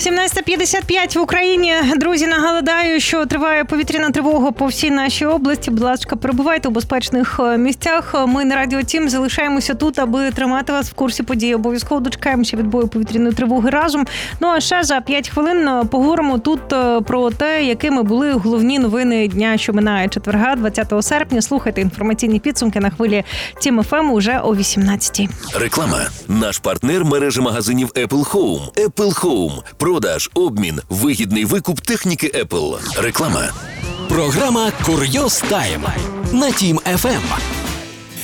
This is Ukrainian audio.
17:55 в Україні. Друзі, нагадаю, що триває повітряна тривога по всій нашій області. Будь ласка, перебувайте у безпечних місцях. Ми на Радіо Тім залишаємося тут, аби тримати вас в курсі подій. Обов'язково дочекаємося відбою повітряної тривоги разом. Ну а ще за 5 хвилин поговоримо тут про те, якими були головні новини дня, що минає четверга, 20 серпня. Слухайте інформаційні підсумки на хвилі Тім ФМ уже о 18:00. Реклама. Наш партнер мережі магазинів Apple Home. Apple Home. Продаж, обмін, вигідний викуп техніки Apple. Реклама. Програма «Курйоз Тайм» на Тім ФМ.